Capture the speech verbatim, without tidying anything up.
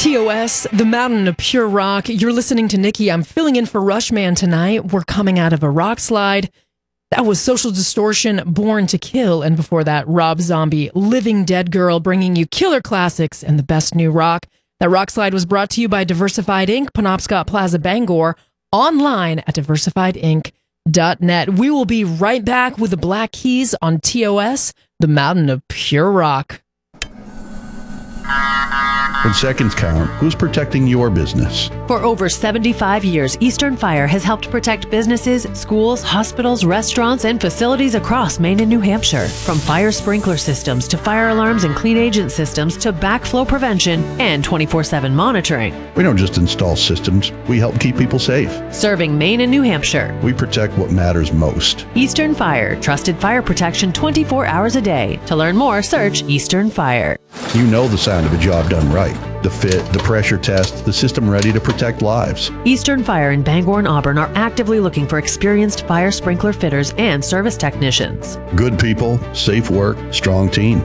T O S, the mountain of pure rock. You're listening to Nikki. I'm filling in for Rushman tonight. We're coming out of a rock slide. That was Social Distortion, Born to Kill. And before that, Rob Zombie, Living Dead Girl, bringing you killer classics and the best new rock. That rock slide was brought to you by Diversified Incorporated, Penobscot Plaza, Bangor, online at diversified inc dot net. We will be right back with the Black Keys on T O S, the mountain of pure rock. When seconds count, who's protecting your business? For over seventy-five years, Eastern Fire has helped protect businesses, schools, hospitals, restaurants, and facilities across Maine and New Hampshire. From fire sprinkler systems to fire alarms and clean agent systems to backflow prevention and twenty-four seven monitoring. We don't just install systems, we help keep people safe. Serving Maine and New Hampshire. We protect what matters most. Eastern Fire, trusted fire protection twenty-four hours a day. To learn more, search Eastern Fire. You know the sound of a job done right. The fit, the pressure test, the system ready to protect lives. Eastern Fire in Bangor and Auburn are actively looking for experienced fire sprinkler fitters and service technicians. Good people, safe work, strong team.